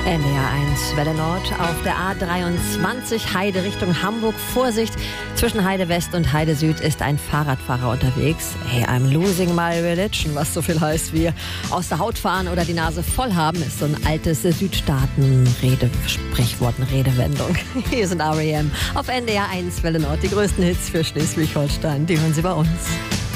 NDR1 Welle Nord auf der A23 Heide Richtung Hamburg. Vorsicht, zwischen Heide West und Heide Süd ist ein Fahrradfahrer unterwegs. Hey, I'm losing my religion, was so viel heißt wie aus der Haut fahren oder die Nase voll haben, ist so ein altes Südstaaten-Sprichwort, eine Redewendung. Hier sind R.E.M. auf NDR1 Welle Nord, die größten Hits für Schleswig-Holstein, die hören Sie bei uns.